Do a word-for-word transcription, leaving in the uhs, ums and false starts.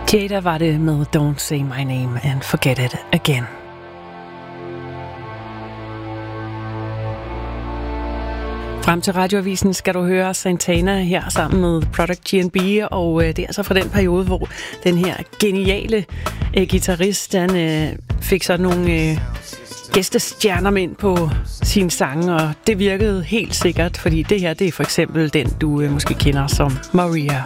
Jada var det med Don't Say My Name and Forget It Again. Frem til Radioavisen skal du høre Santana her sammen med Product G and B, og det er altså fra den periode, hvor den her geniale øh, guitarist, han øh, fik sådan nogle øh, gæstestjerner ind på sine sange, og det virkede helt sikkert, fordi det her, det er for eksempel den, du øh, måske kender som Maria.